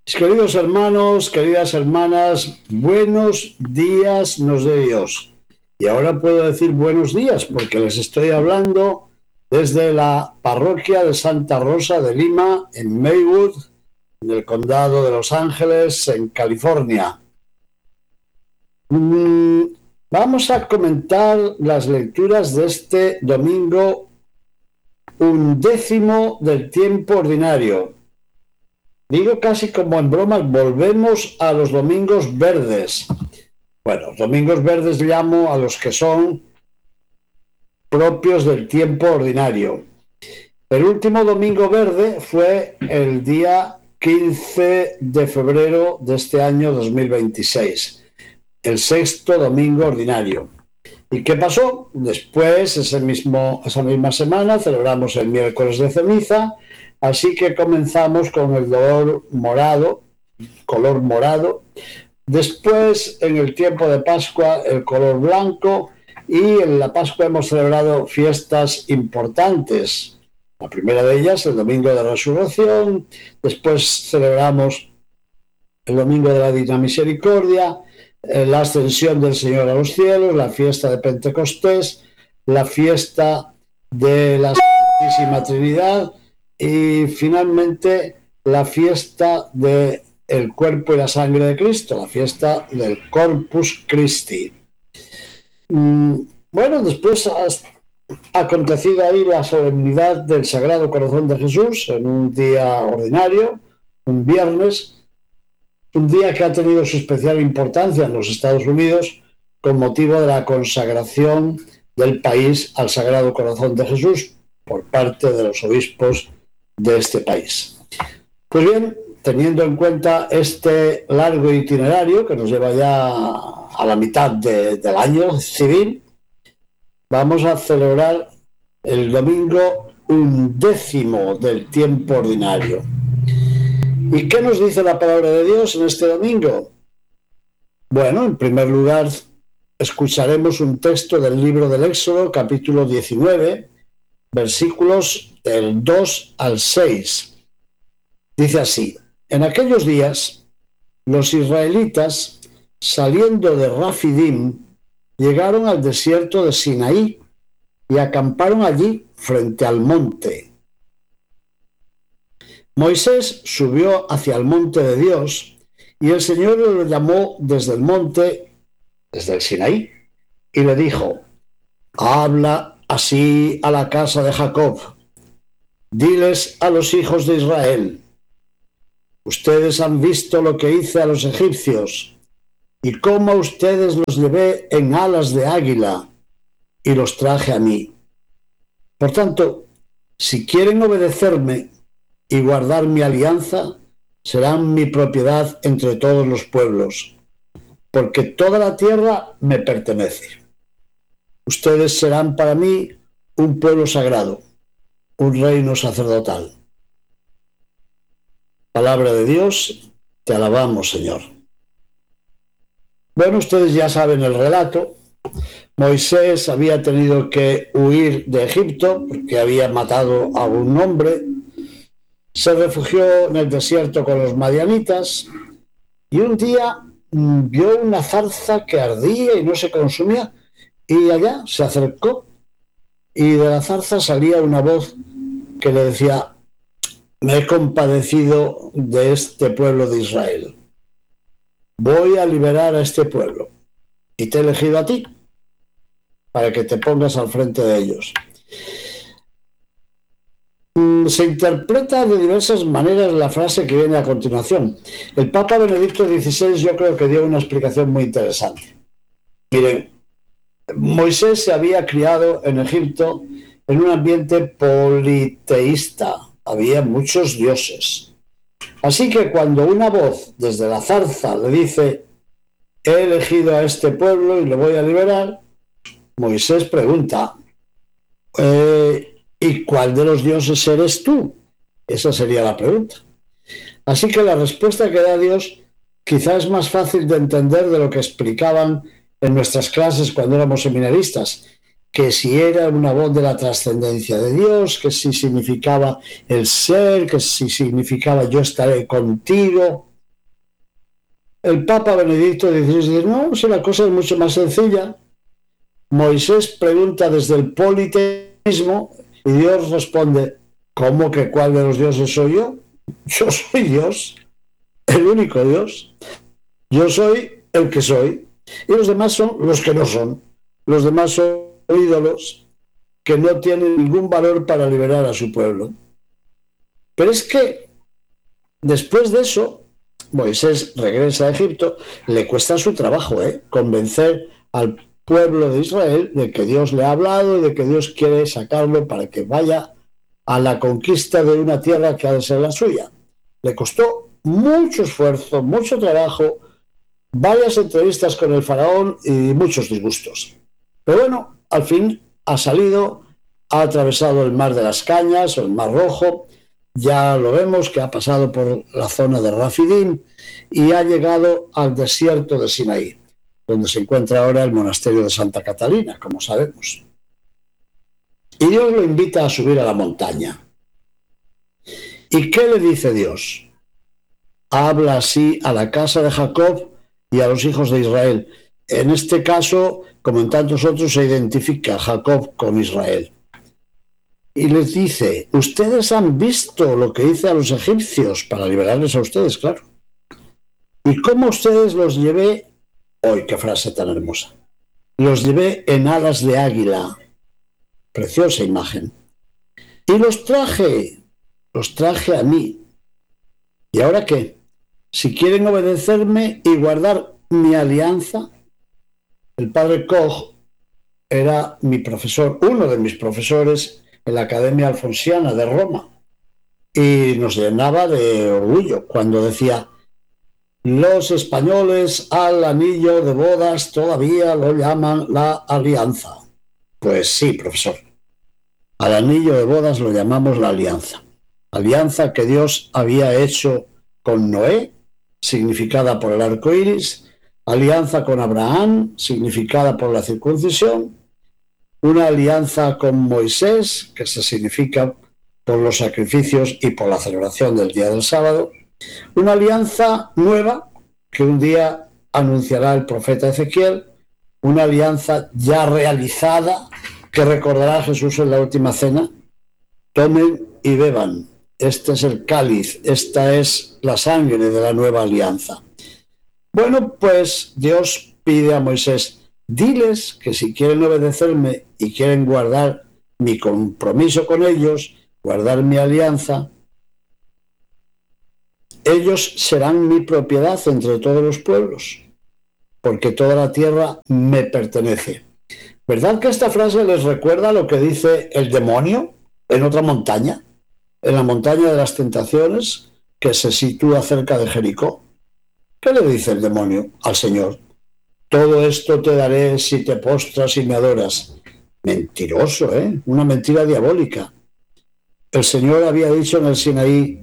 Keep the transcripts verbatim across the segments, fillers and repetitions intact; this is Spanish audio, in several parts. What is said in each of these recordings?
Mis queridos hermanos, queridas hermanas, buenos días nos dé Dios. Y ahora puedo decir buenos días porque les estoy hablando desde la parroquia de Santa Rosa de Lima, en Maywood, en el condado de Los Ángeles, en California. Mm, vamos a comentar las lecturas de este domingo undécimo del tiempo ordinario. Digo casi como en broma, volvemos a los domingos verdes. Bueno, domingos verdes llamo a los que son propios del tiempo ordinario. El último domingo verde fue el día quince de febrero de este año dos mil veintiséis, el sexto domingo ordinario. ¿Y qué pasó? Después, ese mismo, esa misma semana, celebramos el miércoles de ceniza. Así que comenzamos con el dolor morado, color morado. Después, en el tiempo de Pascua, el color blanco. Y en la Pascua hemos celebrado fiestas importantes. La primera de ellas, el Domingo de Resurrección. Después celebramos el Domingo de la Divina Misericordia, la Ascensión del Señor a los cielos, la fiesta de Pentecostés, la fiesta de la Santísima Trinidad, y finalmente la fiesta del cuerpo y la sangre de Cristo, la fiesta del Corpus Christi. Bueno, después ha acontecido ahí la solemnidad del Sagrado Corazón de Jesús en un día ordinario, un viernes, un día que ha tenido su especial importancia en los Estados Unidos con motivo de la consagración del país al Sagrado Corazón de Jesús por parte de los obispos de este país. Pues bien, teniendo en cuenta este largo itinerario que nos lleva ya a la mitad de, del año civil, vamos a celebrar el domingo undécimo del tiempo ordinario. ¿Y qué nos dice la palabra de Dios en este domingo? Bueno, en primer lugar, escucharemos un texto del libro del Éxodo, capítulo diecinueve, versículos del dos al seis. Dice así: en aquellos días, los israelitas, saliendo de Rafidim, llegaron al desierto de Sinaí y acamparon allí frente al monte. Moisés subió hacia el monte de Dios y el Señor lo llamó desde el monte, desde el Sinaí, y le dijo: habla así a la casa de Jacob, diles a los hijos de Israel: ustedes han visto lo que hice a los egipcios y cómo a ustedes los llevé en alas de águila y los traje a mí. Por tanto, si quieren obedecerme y guardar mi alianza, serán mi propiedad entre todos los pueblos, porque toda la tierra me pertenece. Ustedes serán para mí un pueblo sagrado, un reino sacerdotal. Palabra de Dios, te alabamos, Señor. Bueno, ustedes ya saben el relato. Moisés había tenido que huir de Egipto porque había matado a un hombre. Se refugió en el desierto con los madianitas y un día vio una zarza que ardía y no se consumía, y allá se acercó y de la zarza salía una voz que le decía: me he compadecido de este pueblo de Israel. Voy a liberar a este pueblo y te he elegido a ti para que te pongas al frente de ellos. Se interpreta de diversas maneras la frase que viene a continuación. El Papa Benedicto dieciséis yo creo que dio una explicación muy interesante. Miren, Moisés se había criado en Egipto en un ambiente politeísta. Había muchos dioses. Así que cuando una voz desde la zarza le dice: he elegido a este pueblo y lo voy a liberar, Moisés pregunta: eh, ¿y cuál de los dioses eres tú? Esa sería la pregunta. Así que la respuesta que da Dios quizás es más fácil de entender de lo que explicaban en nuestras clases cuando éramos seminaristas, que si era una voz de la trascendencia de Dios, que si significaba el ser, que si significaba yo estaré contigo. el Papa Benedicto dieciséis dice, no, si la cosa es mucho más sencilla. Moisés pregunta desde el politeísmo y Dios responde, ¿cómo que cuál de los dioses soy yo? Yo soy Dios, el único Dios. Yo soy el que soy. Y los demás son los que no son. Los demás son ídolos que no tienen ningún valor para liberar a su pueblo. Pero es que después de eso, Moisés regresa a Egipto, le cuesta su trabajo, ¿eh? Convencer al pueblo de Israel de que Dios le ha hablado y de que Dios quiere sacarlo para que vaya a la conquista de una tierra que ha de ser la suya. Le costó mucho esfuerzo, mucho trabajo, varias entrevistas con el faraón y muchos disgustos. Pero bueno, al fin ha salido, ha atravesado el mar de las Cañas, o el mar Rojo, ya lo vemos que ha pasado por la zona de Rafidim y ha llegado al desierto de Sinaí, donde se encuentra ahora el monasterio de Santa Catalina, como sabemos. Y Dios lo invita a subir a la montaña. ¿Y qué le dice Dios? Habla así a la casa de Jacob y a los hijos de Israel. En este caso, como en tantos otros, se identifica Jacob con Israel. Y les dice, ustedes han visto lo que hice a los egipcios para liberarles a ustedes, claro. Y cómo ustedes los llevé, ¡ay, qué frase tan hermosa! Los llevé en alas de águila. Preciosa imagen. Y los traje, los traje a mí. ¿Y ahora qué? Si quieren obedecerme y guardar mi alianza, el padre Koch era mi profesor, uno de mis profesores en la Academia Alfonsiana de Roma, y nos llenaba de orgullo cuando decía, los españoles al anillo de bodas todavía lo llaman la alianza. Pues sí, profesor, al anillo de bodas lo llamamos la alianza. Alianza que Dios había hecho con Noé, significada por el arco iris, alianza con Abraham, significada por la circuncisión, una alianza con Moisés, que se significa por los sacrificios y por la celebración del día del sábado, una alianza nueva que un día anunciará el profeta Ezequiel, una alianza ya realizada que recordará Jesús en la última cena. Tomen y beban, este es el cáliz, esta es la sangre de la nueva alianza. Bueno, pues Dios pide a Moisés, diles que si quieren obedecerme y quieren guardar mi compromiso con ellos, guardar mi alianza, ellos serán mi propiedad entre todos los pueblos, porque toda la tierra me pertenece. ¿Verdad que esta frase les recuerda lo que dice el demonio en otra montaña? En la montaña de las tentaciones, que se sitúa cerca de Jericó. ¿Qué le dice el demonio al Señor? Todo esto te daré si te postras y me adoras. Mentiroso, ¿eh? Una mentira diabólica. El Señor había dicho en el Sinaí,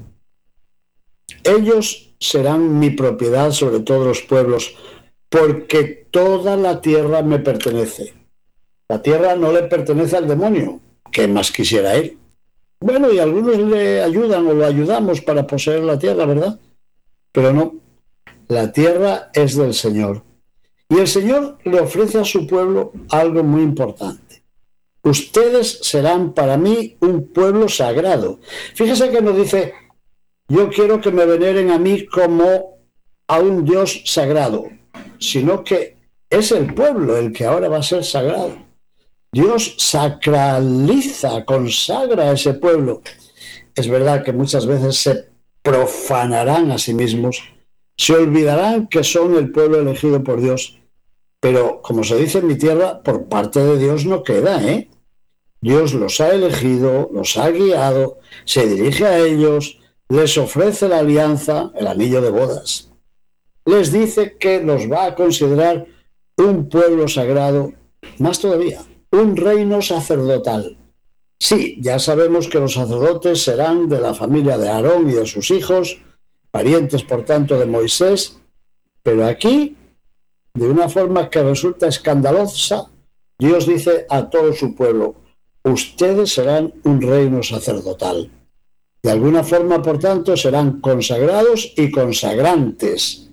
ellos serán mi propiedad sobre todos los pueblos, porque toda la tierra me pertenece. La tierra no le pertenece al demonio, que más quisiera él. Bueno, y algunos le ayudan o lo ayudamos para poseer la tierra, ¿verdad? Pero no, la tierra es del Señor. Y el Señor le ofrece a su pueblo algo muy importante. Ustedes serán para mí un pueblo sagrado. Fíjese que nos dice, yo quiero que me veneren a mí como a un Dios sagrado, sino que es el pueblo el que ahora va a ser sagrado. Dios sacraliza, consagra a ese pueblo. Es verdad que muchas veces se profanarán a sí mismos, se olvidarán que son el pueblo elegido por Dios, pero como se dice en mi tierra, por parte de Dios no queda, ¿eh? Dios los ha elegido, los ha guiado, se dirige a ellos, les ofrece la alianza, el anillo de bodas. Les dice que los va a considerar un pueblo sagrado, más todavía, un reino sacerdotal. Sí, ya sabemos que los sacerdotes serán de la familia de Aarón y de sus hijos, parientes por tanto de Moisés, pero aquí, de una forma que resulta escandalosa, Dios dice a todo su pueblo, ustedes serán un reino sacerdotal. De alguna forma, por tanto, serán consagrados y consagrantes.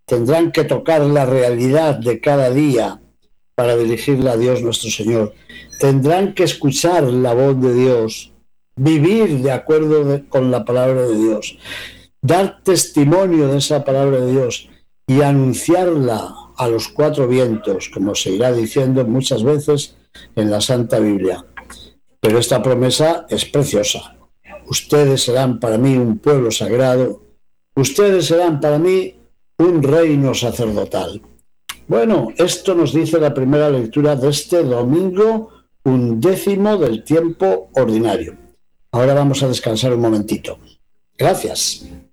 tendrán que tocar la realidad de cada día para dirigirla a Dios nuestro Señor. Tendrán que escuchar la voz de Dios, vivir de acuerdo de, con la palabra de Dios, dar testimonio de esa palabra de Dios y anunciarla a los cuatro vientos, como se irá diciendo muchas veces en la Santa Biblia. Pero esta promesa es preciosa. Ustedes serán para mí un pueblo sagrado, ustedes serán para mí un reino sacerdotal. Bueno, esto nos dice la primera lectura de este domingo undécimo del tiempo ordinario. Ahora vamos a descansar un momentito. Gracias.